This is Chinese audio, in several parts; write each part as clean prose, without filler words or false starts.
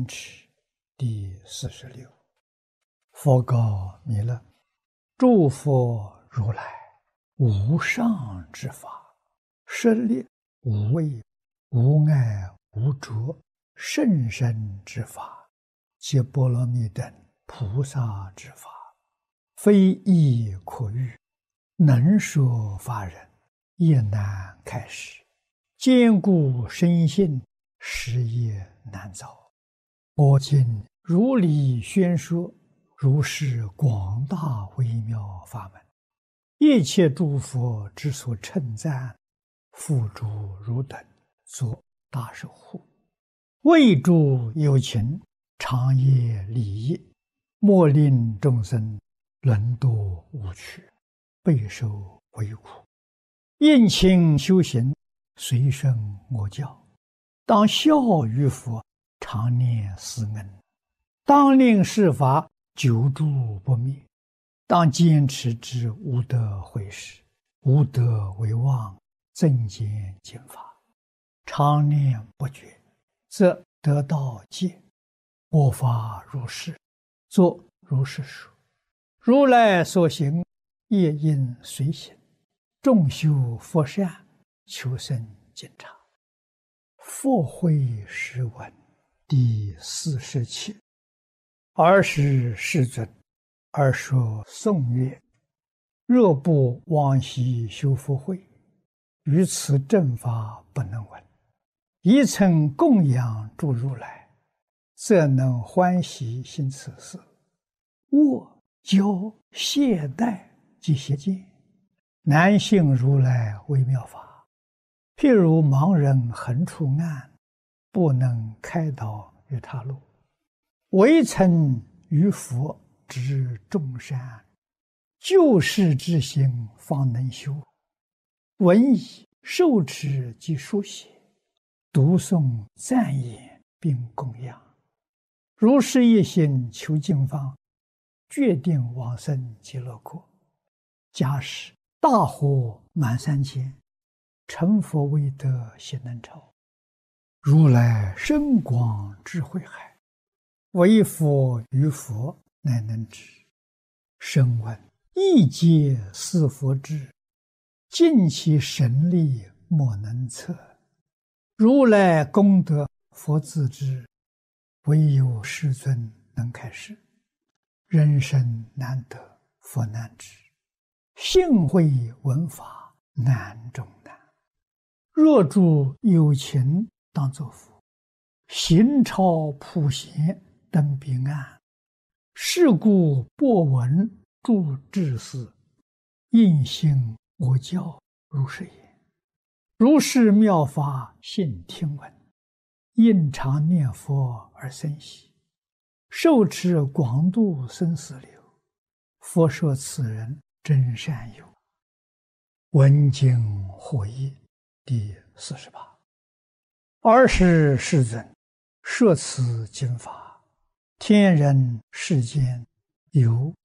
坚持第46。佛告弥勒：诸佛如来无上之法，舍利无畏、无碍、无着，甚深之法，皆波罗蜜等菩萨之法，非义可喻，能说法人也难开示，坚固深信，实业难遭。我今如理宣说，如是广大微妙法门，一切诸佛之所称赞，付诸汝等作大守护，为诸有情长夜利益，莫令众生沦堕无趣，备受为苦。殷勤修行，随顺我教，当效于佛，常念思恩，当令世法久住不灭，当坚持之无得毁时，无得为妄，增减经法，常念不绝，则得道戒。我法如是，作如是说。如来所行，业应随行，众修佛善，求生净察。佛会释文第47。尔时世尊，而说颂曰：若不往昔修福慧，于此正法不能闻，一曾供养诸如来，则能欢喜行此事。我教懈怠及邪见，难信如来微妙法。譬如盲人横出暗，不能开导于他路，唯曾于佛知众善，救世之心方能修。闻已受持及书写，读诵赞言并供养，如是一心求经方，决定往生极乐国。假使大火满3000，成佛未得悉能超。如来深广智慧海，唯佛于佛乃能知。声闻亦皆似佛智，尽其神力莫能测。如来功德佛自知，唯有世尊能开示。人生难得佛难知，信会闻法难中难。若诸有情当作佛，行超普贤登彼岸。是故播闻诸智士，应信我教如是言。如是妙法信听闻，应常念佛而生喜，受持广度生死流。佛说此人真善友。闻经获益第48。尔时世尊，摄此经法，天人世间有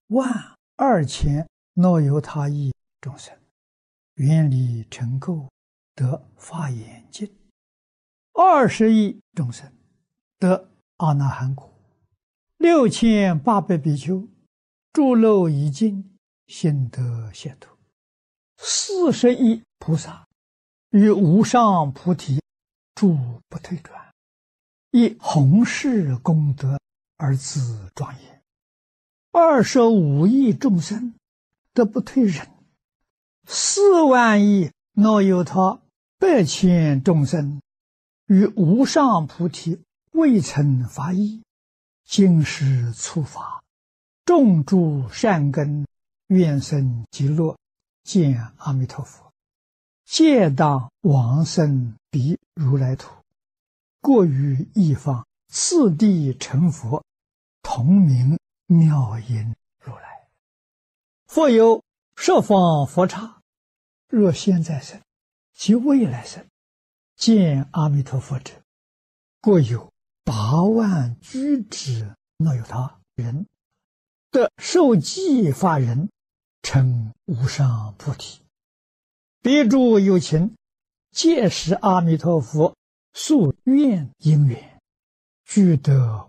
12000耨由他亿众生，愿力成垢，得法眼净；20亿众生得阿那含果；6800比丘诸漏已尽，心得解脱；40亿菩萨于无上菩提住不退转，以弘誓功德而自庄严；25亿众生得不退忍；4万亿耨由他8千众生于无上菩提未曾发意，今世初发，种诸善根，愿生极乐，见阿弥陀佛，皆当往生彼如来土，过于一方，次第成佛，同名妙音如来。复有十方佛刹，若现在生及未来生，见阿弥陀佛者，过有8万居之耨由他人，得受记法人，成无上菩提。彼诸有情，皆是阿弥陀佛宿愿因缘，具得